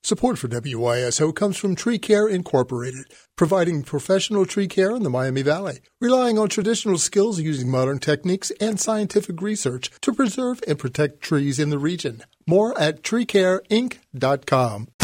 Support for WYSO comes from Tree Care Incorporated, providing professional tree care in the Miami Valley, relying on traditional skills using modern techniques and scientific research to preserve and protect trees in the region. More at treecareinc.com.